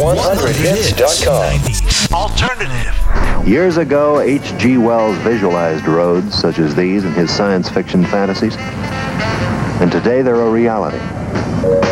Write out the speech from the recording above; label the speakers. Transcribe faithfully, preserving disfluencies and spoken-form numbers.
Speaker 1: one hundred hits dot com.
Speaker 2: Alternative.
Speaker 3: Years ago, H G Wells visualized roads such as these in his science fiction fantasies, and today they're a reality.